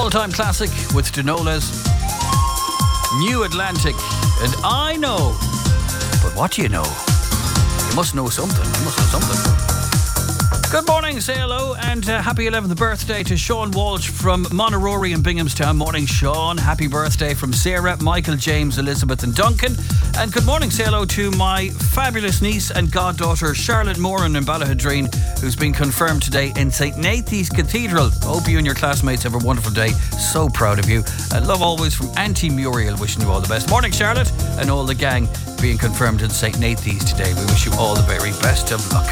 all-time classic with Denolas, New Atlantic, and I know. But what do you know? You must know something. You must know something. Good morning, say hello, and happy 11th birthday to Sean Walsh from Monterrory in Binghamstown. Morning, Sean. Happy birthday from Sarah, Michael, James, Elizabeth and Duncan. And good morning, say hello to my fabulous niece and goddaughter Charlotte Moran in Ballahadreen, who's been confirmed today in St. Nathan's Cathedral. Hope you and your classmates have a wonderful day. So proud of you. Love always from Auntie Muriel, wishing you all the best. Morning, Charlotte, and all the gang being confirmed in St. Nathan's today. We wish you all the very best of luck.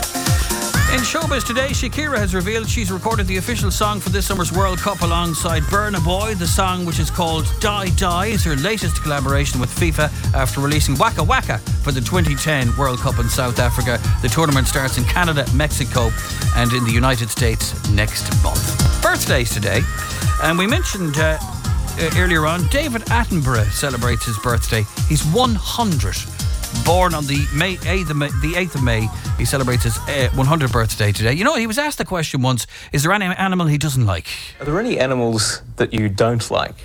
In showbiz today, Shakira has revealed she's recorded the official song for this summer's World Cup alongside Burna Boy. The song, which is called Die Die, is her latest collaboration with FIFA after releasing Waka Waka for the 2010 World Cup in South Africa. The tournament starts in Canada, Mexico and in the United States next month. Birthdays today, and we mentioned earlier on, David Attenborough celebrates his birthday. He's 100. Born on the 8th of May, he celebrates his 100th birthday today. You know, he was asked the question once, is there any animal he doesn't like? Are there any animals that you don't like?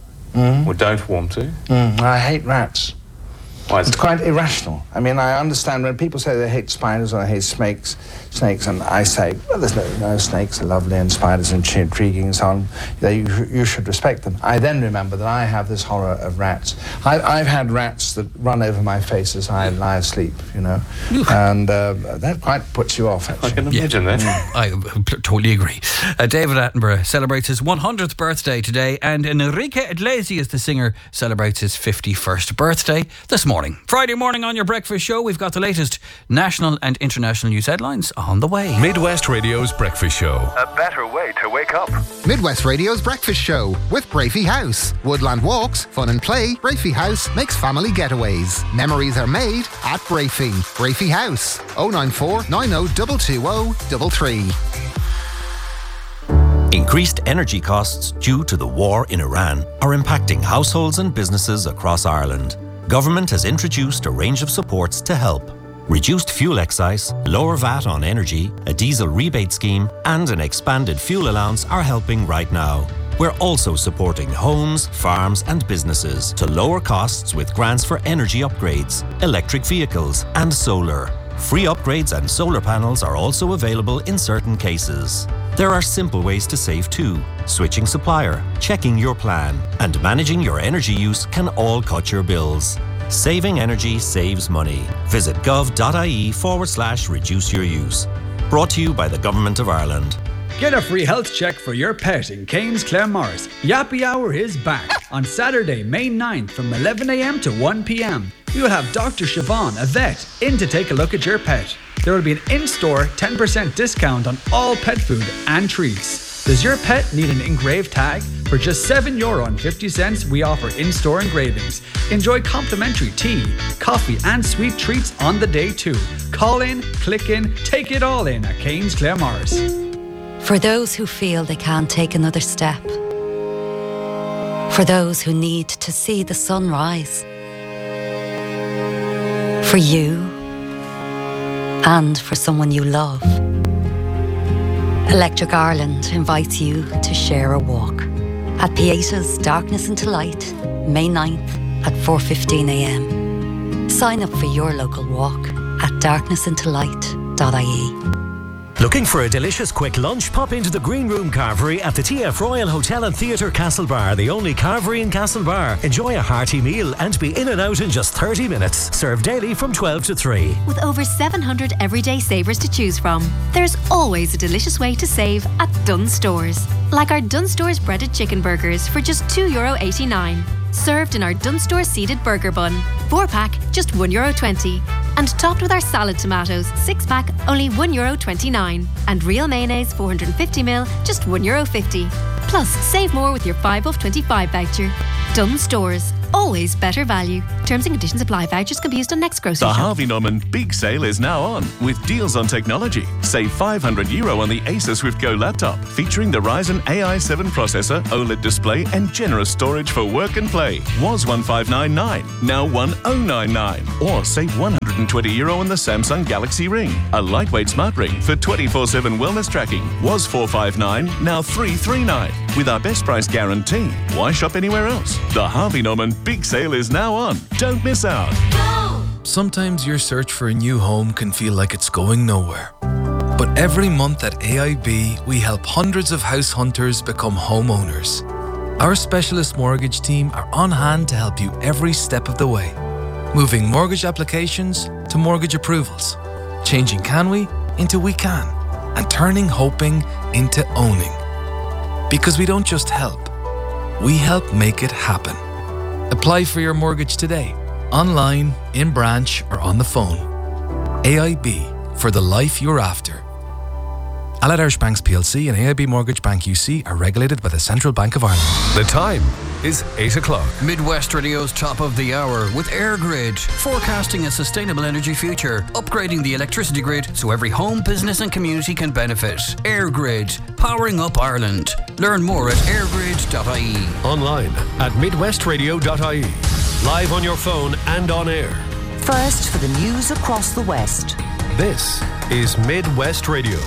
Or don't warm to? I hate rats. Why is It's it? quite irrational. I mean, I understand when people say they hate spiders or they hate snakes, and I say, well, there's no snakes are lovely and spiders are intriguing and so on. You should respect them. I then remember that I have this horror of rats. I've had rats that run over my face as I lie asleep, you know, and that quite puts you off, actually. I can imagine that. I totally agree. David Attenborough celebrates his 100th birthday today, and Enrique Iglesias, the singer, celebrates his 51st birthday this morning. Friday morning on your breakfast show, we've got the latest national and international news headlines on the way. Midwest Radio's Breakfast Show. A better way to wake up. Midwest Radio's Breakfast Show with Brafey House. Woodland walks, fun and play. Brafey House makes family getaways. Memories are made at Brafey. Brafey House. 094 90 220 33. Increased energy costs due to the war in Iran are impacting households and businesses across Ireland. Government has introduced a range of supports to help. Reduced fuel excise, lower VAT on energy, a diesel rebate scheme, and an expanded fuel allowance are helping right now. We're also supporting homes, farms, and businesses to lower costs with grants for energy upgrades, electric vehicles, and solar. Free upgrades and solar panels are also available in certain cases. There are simple ways to save too. Switching supplier, checking your plan, and managing your energy use can all cut your bills. Saving energy saves money. Visit gov.ie/reduce your use. Brought to you by the Government of Ireland. Get a free health check for your pet in Cairns Claremorris. Yappy Hour is back on Saturday, May 9th from 11 a.m. to 1 p.m. We will have Dr. Siobhan, a vet, in to take a look at your pet. There will be an in-store 10% discount on all pet food and treats. Does your pet need an engraved tag? For just €7.50, we offer in-store engravings. Enjoy complimentary tea, coffee and sweet treats on the day too. Call in, click in, take it all in at Cairns Claremorris. For those who feel they can't take another step. For those who need to see the sun rise. For you. And for someone you love. Electric Ireland invites you to share a walk. At Pieta's Darkness into Light, May 9th at 4:15 a.m. Sign up for your local walk at darknessintolight.ie. Looking for a delicious quick lunch? Pop into the Green Room Carvery at the TF Royal Hotel and Theatre Castlebar, the only carvery in Castlebar. Enjoy a hearty meal and be in and out in just 30 minutes. Served daily from 12 to 3. With over 700 everyday savers to choose from, there's always a delicious way to save at Dunnes Stores. Like our Dunnes Stores breaded chicken burgers for just €2.89. Served in our Dunnes Stores seeded burger bun. 4-pack, just €1.20. And topped with our salad tomatoes, 6-pack, only €1.29. And real mayonnaise, 450ml, just €1.50. Plus, save more with your 5 off 25 voucher. Dunnes Stores, always better value. Terms and conditions apply. Vouchers can be used on next grocery The shop. Harvey Norman Big Sale is now on with deals on technology. Save €500 on the Acer Swift Go laptop featuring the Ryzen AI7 processor, OLED display and generous storage for work and play. Was $1,599, now $1,099. Or save €120 on the Samsung Galaxy Ring. A lightweight smart ring for 24/7 wellness tracking. Was $459, now $339. With our best price guarantee. Why shop anywhere else? The Harvey Norman Big Sale is now on. Don't miss out. Sometimes your search for a new home can feel like it's going nowhere. But every month at AIB, we help hundreds of house hunters become homeowners. Our specialist mortgage team are on hand to help you every step of the way. Moving mortgage applications to mortgage approvals. Changing can we into we can. And turning hoping into owning. Because we don't just help, we help make it happen. Apply for your mortgage today, online, in branch or on the phone. AIB, for the life you're after. Allied Irish Banks PLC and AIB Mortgage Bank UC are regulated by the Central Bank of Ireland. The time is 8 o'clock. Midwest Radio's top of the hour with AirGrid, forecasting a sustainable energy future, upgrading the electricity grid so every home, business and community can benefit. AirGrid, powering up Ireland. Learn more at airgrid.ie. Online at midwestradio.ie. Live on your phone and on air. First for the news across the West. This is Midwest Radio.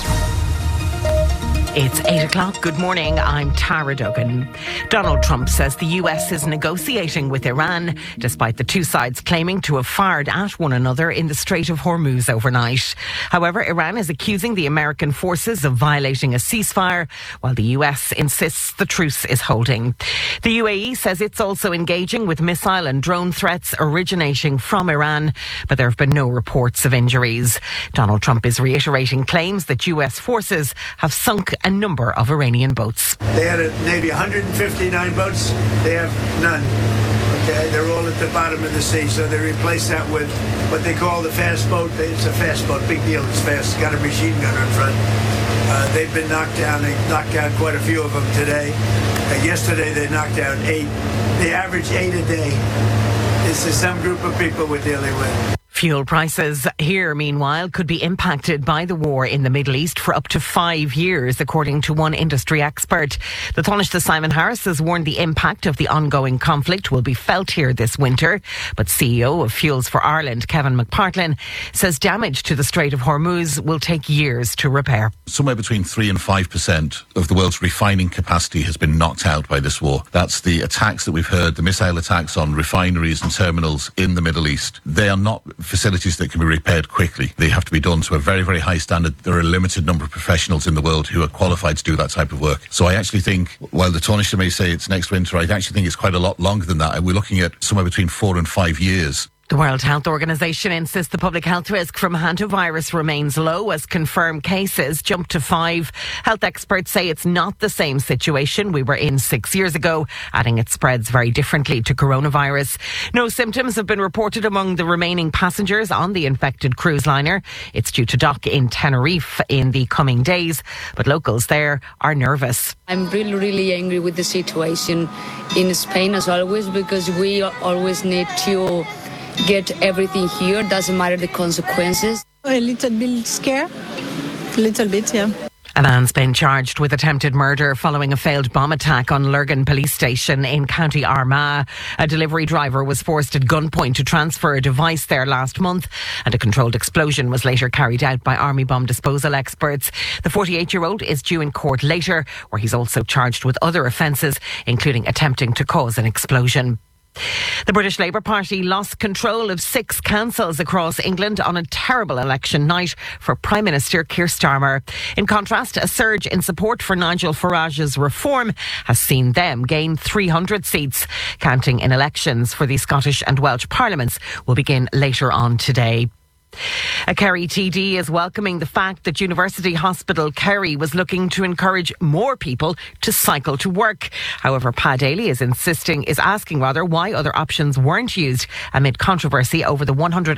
It's 8 o'clock. Good morning. I'm Tara Duggan. Donald Trump says the US is negotiating with Iran, despite the two sides claiming to have fired at one another in the Strait of Hormuz overnight. However, Iran is accusing the American forces of violating a ceasefire, while the US insists the truce is holding. The UAE says it's also engaging with missile and drone threats originating from Iran, but there have been no reports of injuries. Donald Trump is reiterating claims that US forces have sunk a number of Iranian boats. They had a Navy 159 boats. They have none. Okay, they're all at the bottom of the sea, so they replace that with what they call the fast boat. It's a fast boat, big deal. It's fast. It's got a machine gun in front. They've been knocked down. They knocked down quite a few of them today. Yesterday they knocked down 8. They average 8 a day. This is some group of people we're dealing with. Fuel prices here, meanwhile, could be impacted by the war in the Middle East for up to 5 years, according to one industry expert. The Taoiseach Simon Harris has warned the impact of the ongoing conflict will be felt here this winter. But CEO of Fuels for Ireland, Kevin McPartlin, says damage to the Strait of Hormuz will take years to repair. Somewhere between 3 and 5% of the world's refining capacity has been knocked out by this war. That's the attacks that we've heard, the missile attacks on refineries and terminals in the Middle East. They are not facilities that can be repaired quickly. They have to be done to a very, very high standard. There are a limited number of professionals in the world who are qualified to do that type of work. So I actually think, while the Taoiseach may say it's next winter, I actually think it's quite a lot longer than that. We're looking at somewhere between 4 and 5 years. The World Health Organization insists the public health risk from hantavirus remains low as confirmed cases jump to 5. Health experts say it's not the same situation we were in 6 years ago, adding it spreads very differently to coronavirus. No symptoms have been reported among the remaining passengers on the infected cruise liner. It's due to dock in Tenerife in the coming days, but locals there are nervous. I'm really angry with the situation in Spain as always, because we always need to get everything here, doesn't matter the consequences. A little bit scared, a little bit, yeah. A man's been charged with attempted murder following a failed bomb attack on Lurgan police station in County Armagh. A delivery driver was forced at gunpoint to transfer a device there last month, and a controlled explosion was later carried out by army bomb disposal experts. The 48-year-old is due in court later, where he's also charged with other offences, including attempting to cause an explosion. The British Labour Party lost control of 6 councils across England on a terrible election night for Prime Minister Keir Starmer. In contrast, a surge in support for Nigel Farage's reform has seen them gain 300 seats. Counting in elections for the Scottish and Welsh parliaments will begin later on today. A Kerry TD is welcoming the fact that University Hospital Kerry was looking to encourage more people to cycle to work. However, Pa Daly is asking why other options weren't used amid controversy over the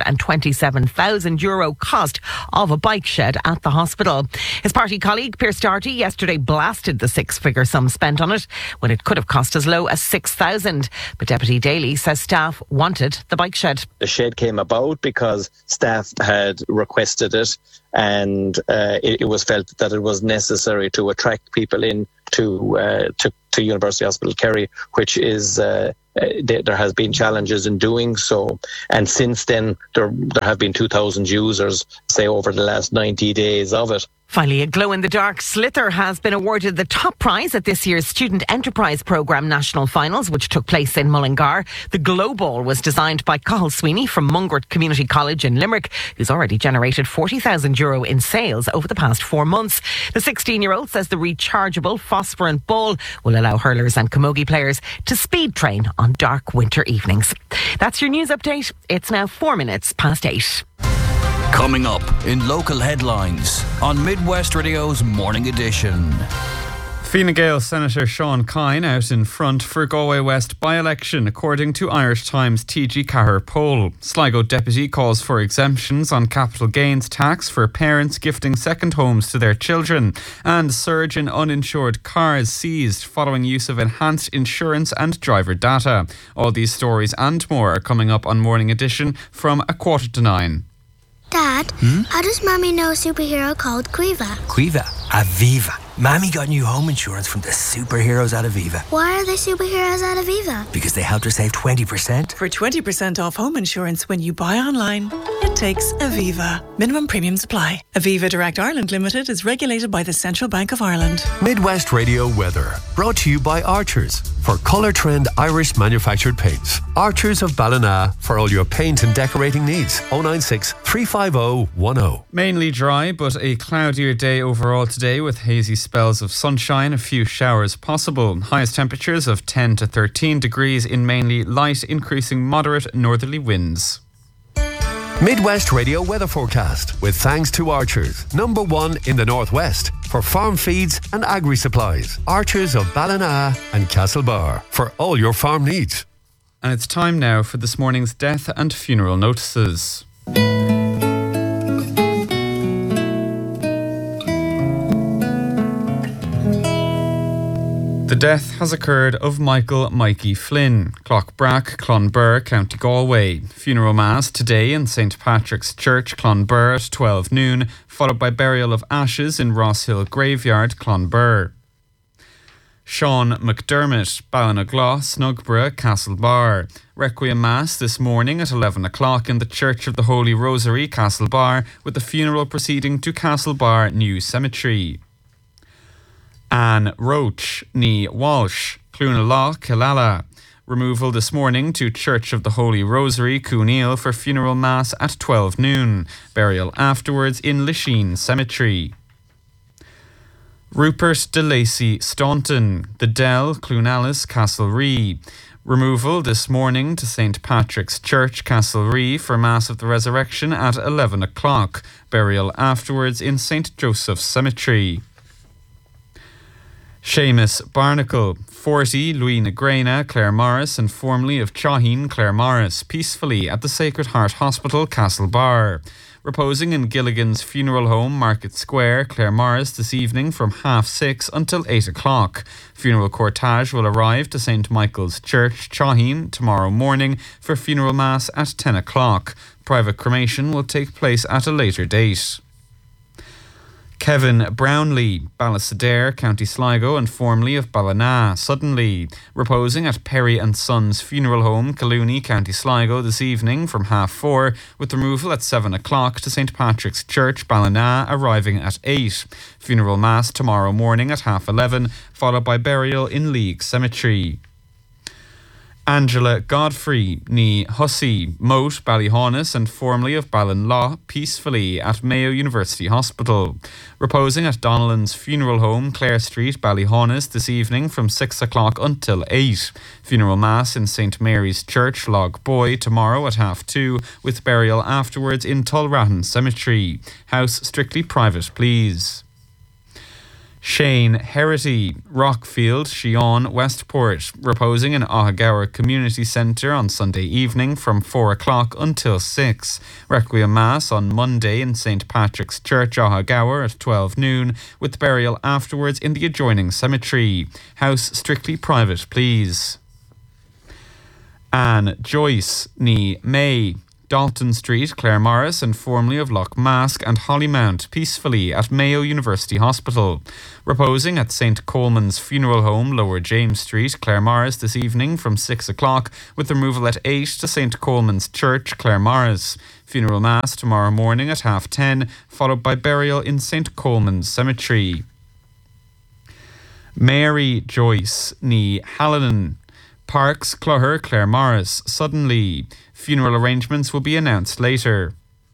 €127,000 cost of a bike shed at the hospital. His party colleague Pierce Doherty yesterday blasted the six-figure sum spent on it when it could have cost as low as $6,000. But Deputy Daly says staff wanted the bike shed. The shed came about because staff had requested it, and it was felt that it was necessary to attract people in to University Hospital Kerry, which is there has been challenges in doing so, and since then there have been 2,000 users, say, over the last 90 days of it. Finally, a glow-in-the-dark Slither has been awarded the top prize at this year's Student Enterprise Programme National Finals, which took place in Mullingar. The Glow Ball was designed by Cathal Sweeney from Mungret Community College in Limerick, who's already generated €40,000 in sales over the past 4 months. The 16-year-old says the rechargeable phosphorant ball will allow hurlers and camogie players to speed train on dark winter evenings. That's your news update. It's now 4 minutes past 8. Coming up in local headlines on Midwest Radio's Morning Edition. Fine Gael Senator Sean Kine out in front for Galway West by-election, according to Irish Times TG Cahir poll. Sligo deputy calls for exemptions on capital gains tax for parents gifting second homes to their children, and surge in uninsured cars seized following use of enhanced insurance and driver data. All these stories and more are coming up on Morning Edition from 8:45. Dad, how does Mommy know a superhero called Quiva? Quiva? Aviva. Mammy got new home insurance from the superheroes at Aviva. Why are they superheroes at Aviva? Because they helped her save 20%. For 20% off home insurance when you buy online, it takes Aviva. Minimum premiums apply. Aviva Direct Ireland Limited is regulated by the Central Bank of Ireland. Midwest Radio weather, brought to you by Archers. For Colour Trend Irish manufactured paints. Archers of Ballina for all your paint and decorating needs. 096 350 10. Mainly dry, but a cloudier day overall today with hazy spells of sunshine, a few showers possible. Highest temperatures of 10 to 13 degrees in mainly light, increasing moderate northerly winds. Midwest Radio weather forecast with thanks to Archers, #1 in the Northwest for farm feeds and agri-supplies. Archers of Ballina and Castlebar for all your farm needs. And it's time now for this morning's death and funeral notices. The death has occurred of Michael Mikey Flynn, Clockbrack, Clonbur, County Galway. Funeral mass today in St Patrick's Church, Clonbur at 12 noon, followed by burial of ashes in Rosshill Graveyard, Clonbur. Sean McDermott, Ballinaglagh, Snugborough, Castlebar. Requiem Mass this morning at 11 o'clock in the Church of the Holy Rosary, Castlebar, with the funeral proceeding to Castlebar New Cemetery. Anne Roach, Ní Walsh, Clonalaw, Killala. Removal this morning to Church of the Holy Rosary, Cooneal, for funeral mass at 12 noon. Burial afterwards in Lisheen Cemetery. Rupert de Lacy Staunton, The Dell, Clonallis, Castlerea. Removal this morning to St Patrick's Church, Castlerea, for Mass of the Resurrection at 11 o'clock. Burial afterwards in St Joseph's Cemetery. Seamus Barnacle, 40, Louis Nagrena, Claremorris, and formerly of Chaheen, Claremorris, peacefully at the Sacred Heart Hospital, Castlebar. Reposing in Gilligan's Funeral Home, Market Square, Claremorris, this evening from 6:30 until 8 o'clock. Funeral cortege will arrive to St Michael's Church, Chaheen, tomorrow morning for funeral mass at 10 o'clock. Private cremation will take place at a later date. Kevin Brownlee, Ballisadair, County Sligo, and formerly of Ballina, suddenly reposing at Perry and Sons Funeral Home, Calooney, County Sligo, this evening from 4:30, with removal at 7 o'clock to St Patrick's Church, Ballina, arriving at 8. Funeral mass tomorrow morning at 11:30, followed by burial in League Cemetery. Angela Godfrey ní Hussey, Moat, Ballyhaunis and formerly of Ballinlaw, peacefully at Mayo University Hospital. Reposing at Donnellan's funeral home, Clare Street, Ballyhaunis, this evening from 6 o'clock until 8. Funeral Mass in St Mary's Church, Loch Boy, tomorrorow at 2:30, with burial afterwards in Tulratton Cemetery. House strictly private, please. Shane Herity, Rockfield, Shion, Westport, reposing in Ahagower Community Centre on Sunday evening from 4 o'clock until 6. Requiem Mass on Monday in St Patrick's Church, Ahagower at 12 noon, with burial afterwards in the adjoining cemetery. House strictly private, please. Anne Joyce ní May, Dalton Street, Claremorris and formerly of Loch Mask and Hollymount, peacefully at Mayo University Hospital. Reposing at St Coleman's Funeral Home, Lower James Street, Claremorris this evening from 6 o'clock, with removal at 8 to St Coleman's Church, Claremorris. Funeral Mass tomorrow morning at 10:30, followed by burial in St Coleman's Cemetery. Mary Joyce ní Hallinan, Parks, Clogher, Claremorris, suddenly. Funeral arrangements will be announced later.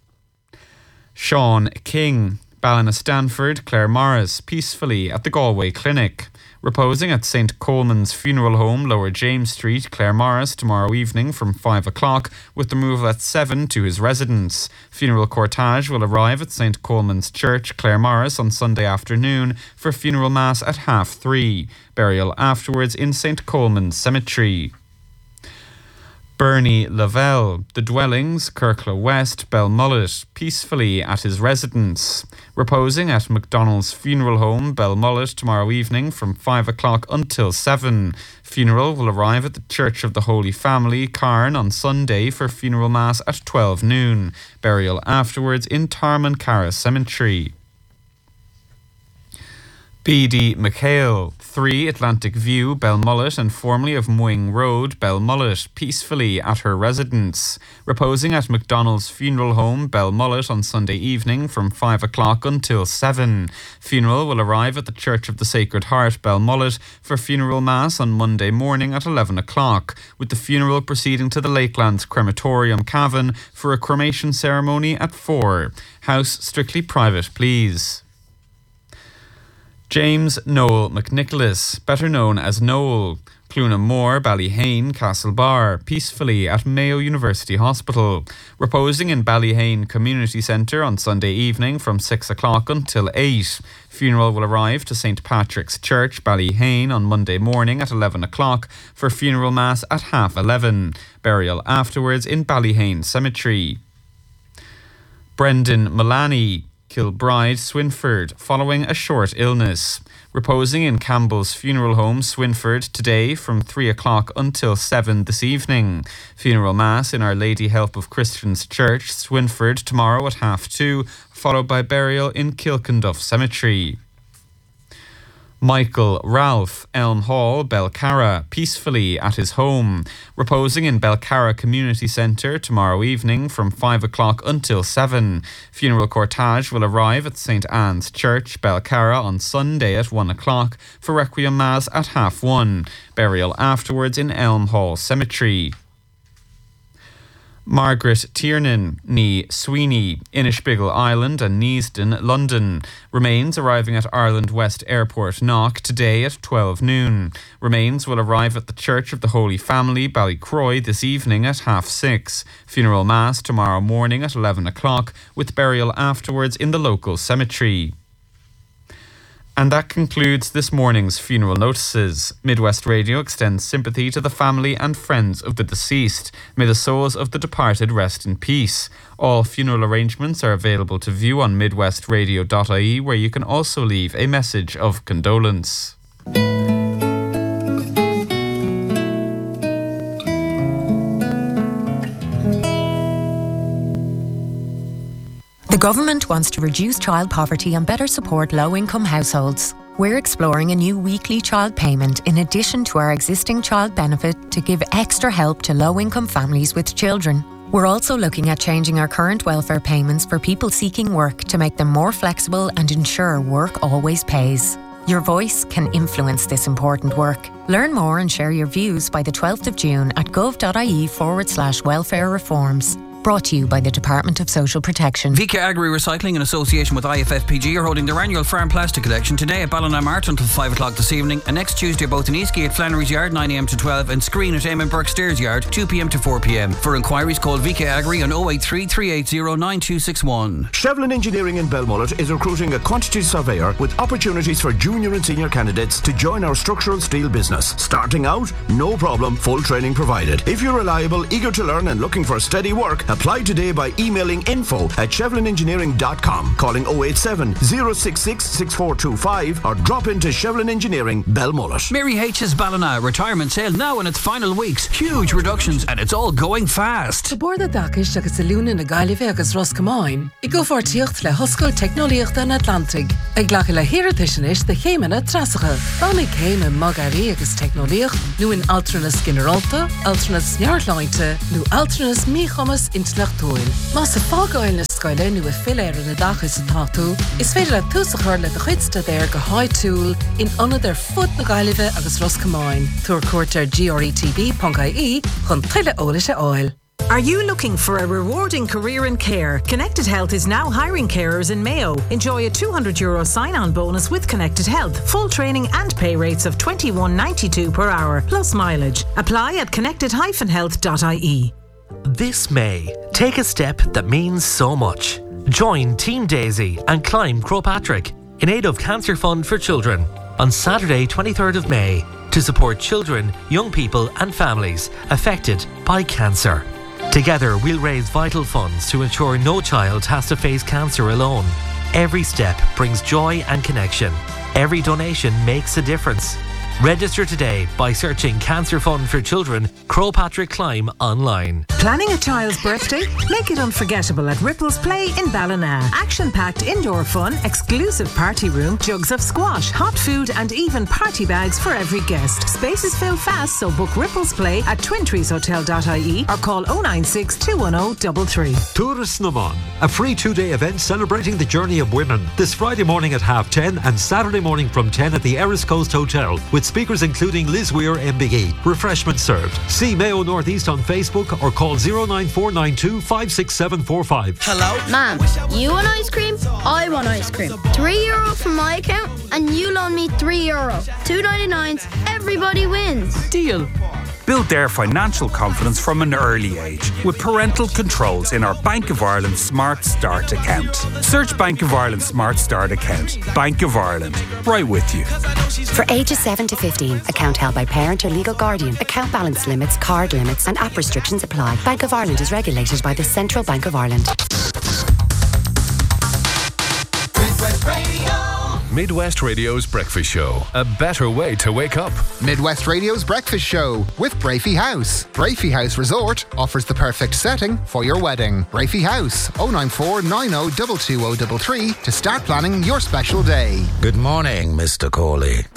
Sean King, Ballina-Stanford, Claremorris, peacefully at the Galway Clinic. Reposing at St Coleman's Funeral Home, Lower James Street, Claremorris, tomorrow evening from 5 o'clock, with the removal at 7 to his residence. Funeral cortege will arrive at St Coleman's Church, Claremorris, on Sunday afternoon for funeral mass at 3:30. Burial afterwards in St Coleman's Cemetery. Bernie Lavelle, The Dwellings, Kirklow West, Belmullet, peacefully at his residence. Reposing at McDonald's Funeral Home, Belmullet, tomorrow evening from 5 o'clock until 7. Funeral will arrive at the Church of the Holy Family, Carn, on Sunday for funeral mass at 12 noon. Burial afterwards in Tarmancara Cemetery. B.D. McHale, 3 Atlantic View, Belmullet and formerly of Moying Road, Belmullet, peacefully at her residence. Reposing at McDonald's Funeral Home, Belmullet on Sunday evening from 5 o'clock until 7. Funeral will arrive at the Church of the Sacred Heart, Belmullet, for funeral mass on Monday morning at 11 o'clock, with the funeral proceeding to the Lakelands Crematorium, Cavan, for a cremation ceremony at 4. House strictly private, please. James Noel McNicholas, better known as Noel, Clunamore, Ballyhane, Castlebar, peacefully at Mayo University Hospital. Reposing in Ballyhane Community Centre on Sunday evening from 6 o'clock until 8. Funeral will arrive to St Patrick's Church, Ballyhane, on Monday morning at 11 o'clock for funeral mass at 11:30. Burial afterwards in Ballyhane Cemetery. Brendan Mullaney, Kilbride, Swinford, following a short illness. Reposing in Campbell's Funeral Home, Swinford, today from 3 o'clock until 7 this evening. Funeral Mass in Our Lady Help of Christians Church, Swinford, tomorrow at 2:30, followed by burial in Kilkenduff Cemetery. Michael Ralph, Elm Hall, Belcarra, peacefully at his home. Reposing in Belcarra Community Centre tomorrow evening from 5 o'clock until 7. Funeral cortege will arrive at St Anne's Church, Belcarra, on Sunday at 1 o'clock for Requiem Mass at 1:30. Burial afterwards in Elm Hall Cemetery. Margaret Tiernan, ní Sweeney, Inishbiggle Island and Neasden, London. Remains arriving at Ireland West Airport, Knock, today at 12 noon. Remains will arrive at the Church of the Holy Family, Ballycroy, this evening at 6:30. Funeral Mass tomorrow morning at 11 o'clock, with burial afterwards in the local cemetery. And that concludes this morning's funeral notices. Midwest Radio extends sympathy to the family and friends of the deceased. May the souls of the departed rest in peace. All funeral arrangements are available to view on midwestradio.ie, where you can also leave a message of condolence. The government wants to reduce child poverty and better support low-income households. We're exploring a new weekly child payment in addition to our existing child benefit to give extra help to low-income families with children. We're also looking at changing our current welfare payments for people seeking work to make them more flexible and ensure work always pays. Your voice can influence this important work. Learn more and share your views by the 12th of June at gov.ie/welfare reforms. Brought to you by the Department of Social Protection. VK Agri Recycling in association with IFFPG are holding their annual farm plastic collection today at Ballina Mart until 5 o'clock this evening, and next Tuesday both in Eastgate at Flannery's Yard 9am to 12 and Screen at Eamon Burke Stairs Yard 2pm to 4pm. For inquiries call VK Agri on 083 380 9261. Shevlin Engineering in Belmullet is recruiting a quantity surveyor with opportunities for junior and senior candidates to join our structural steel business. Starting out, no problem, full training provided. If you're reliable, eager to learn and looking for steady work, apply today by emailing info@shevlinengineering.com, calling 087 066 6425 or drop into Shevlin Engineering, Belmullet. Mary H's Ballina retirement sale now in its final weeks. Huge reductions and it's all going fast. De borda dakish agus a lúna na Gaillimhe agus Roscommon. I go for tíocht le hoscoil technoliacht an Atlantic. Ag glacha le hiratisionis de chéimena trasacha. Bannig céime magarí agus technoliacht, nu in alternas generalta, alternas sneartlainte, nu alternas míchomas intlachtóil. Mas a fágáil na scoile nu a filéir na dachas a táú, is féidir le túsachar le de chuidsta déir go háitúil in anad ar fud na Gaillimhe agus Roscommon. Tuair cuairtear gretb.ie chun tuile ólise áil. Are you looking for a rewarding career in care? Connected Health is now hiring carers in Mayo. Enjoy a €200 sign-on bonus with Connected Health, full training and pay rates of $21.92 per hour, plus mileage. Apply at connected-health.ie. This May, take a step that means so much. Join Team Daisy and climb Crowpatrick in aid of Cancer Fund for Children on Saturday 23rd of May to support children, young people and families affected by cancer. Together, we'll raise vital funds to ensure no child has to face cancer alone. Every step brings joy and connection. Every donation makes a difference. Register today by searching Cancer Fund for Children, Crowpatrick Climb online. Planning a child's birthday? Make it unforgettable at Ripples Play in Ballina. Action-packed indoor fun, exclusive party room, jugs of squash, hot food and even party bags for every guest. Spaces fill fast, so book Ripples Play at twintreeshotel.ie or call 096 210 33. Tourists Naman, a free 2-day event celebrating the journey of women. This Friday morning at 10:30 and Saturday morning from 10 at the Eris Coast Hotel, with speakers including Liz Weir MBE. Refreshments served. See Mayo Northeast on Facebook or call 09492 56745. Hello? Ma'am, you want ice cream? I want ice cream. €3 from my account and you loan me €3. $2.99, everybody wins. Deal. Build their financial confidence from an early age with parental controls in our Bank of Ireland Smart Start account. Search Bank of Ireland Smart Start account. Bank of Ireland, right with you. For ages 7 to 15, account held by parent or legal guardian, account balance limits, card limits and app restrictions apply. Bank of Ireland is regulated by the Central Bank of Ireland. Midwest Radio's Breakfast Show. A better way to wake up. Midwest Radio's Breakfast Show with Brafey House. Brafey House Resort offers the perfect setting for your wedding. Brafey House, 094 90 22033 to start planning your special day. Good morning, Mr. Corley.